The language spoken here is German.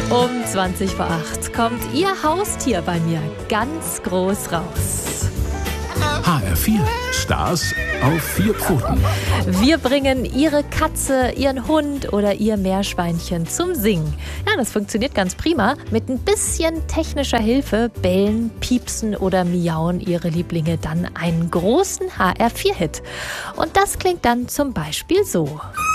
Um 20 vor 8 kommt Ihr Haustier bei mir ganz groß raus. HR4 Stars auf 4 Pfoten. Wir bringen Ihre Katze, Ihren Hund oder Ihr Meerschweinchen zum Singen. Ja, das funktioniert ganz prima. Mit ein bisschen technischer Hilfe bellen, piepsen oder miauen Ihre Lieblinge dann einen großen HR4-Hit. Und das klingt dann zum Beispiel so.